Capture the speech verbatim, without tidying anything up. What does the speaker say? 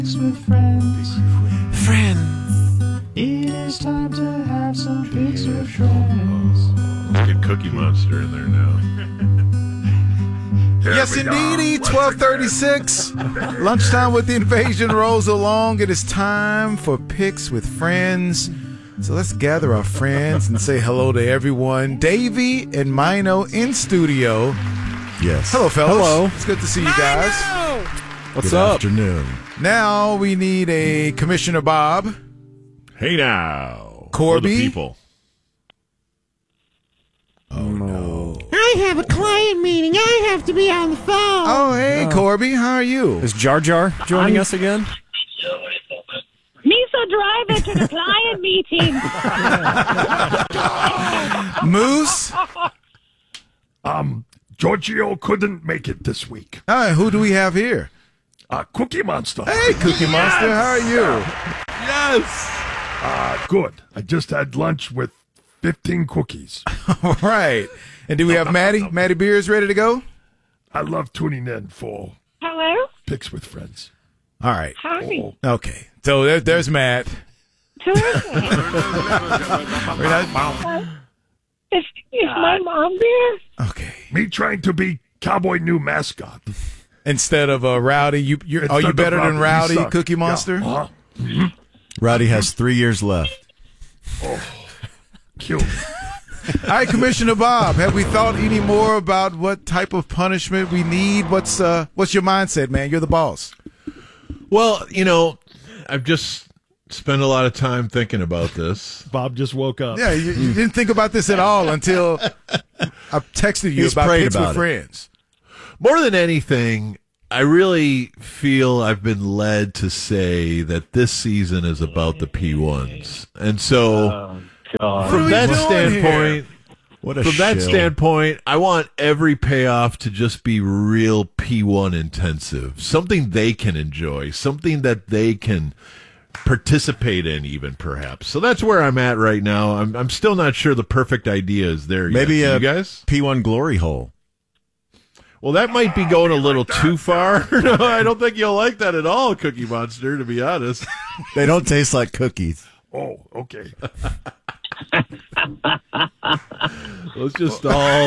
Picks with friends. Friends. It is time to have some picks with friends. Let's get Cookie Monster in there now. Here Yes, we go. indeedy. Once twelve thirty-six. Lunchtime with the invasion rolls along. It is time for Picks with Friends. So let's gather our friends and say hello to everyone. Davey and Mino in studio. Yes. Hello, fellas. Hello. It's good to see you guys. What's Good up? afternoon. Now we need a Commissioner Bob. Hey now, Corby? For the people. Oh, no. I have a client meeting. I have to be on the phone. Oh, hey, Corby. How are you? Is Jar Jar joining us again? Me so driving to the client meeting. Moose? Um, Giorgio couldn't make it this week. All right, who do we have here? Uh, Cookie Monster. Hey, Cookie Monster. How are you? Yes. Uh, good. I just had lunch with fifteen cookies. All right. And do we have Maddie? Maddie Beers ready to go? I love tuning in for Hello? Picks with Friends. All right. Hi. Oh, Okay. So there, there's Matt. Terrific. We're not- Is, is my mom there? Okay. me trying to be Cowboy New mascot. Instead of uh, Rowdy, you you're, are you Instead of better than you Rowdy, suck. Cookie Monster? Yeah. Uh-huh. Rowdy has three years left. Cute. All right, Commissioner Bob, have we thought any more about what type of punishment we need? What's uh, what's your mindset, man? You're the boss. Well, you know, I've just spent a lot of time thinking about this. Bob just woke up. Yeah, you, you didn't think about this at all until I texted you He's about prayed Picks about with it. Friends. More than anything, I really feel I've been led to say that this season is about the P ones. And so What are from we that doing standpoint, What a from that shill. standpoint, I want every payoff to just be real P one intensive, something they can enjoy, something that they can participate in even perhaps. So that's where I'm at right now. I'm I'm still not sure the perfect idea is there yet. Maybe Do a you guys? P one glory hole. Well, that might be going a little too far. No, I don't think you'll like that at all, Cookie Monster, to be honest. They don't taste like cookies. Oh, okay. Let's just all